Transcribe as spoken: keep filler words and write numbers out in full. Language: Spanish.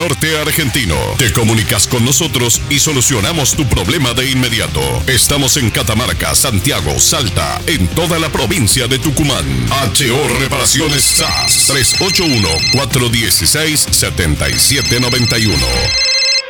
Norte Argentino. Te comunicas con nosotros y solucionamos tu problema de inmediato. Estamos en Catamarca, Santiago, Salta, en toda la provincia de Tucumán. H O Reparaciones S A S tres ocho uno, cuatro uno seis, siete siete nueve uno.